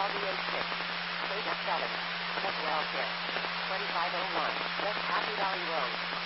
LDH6, K7, F Wells Hill, 2501, West Happy Valley Road.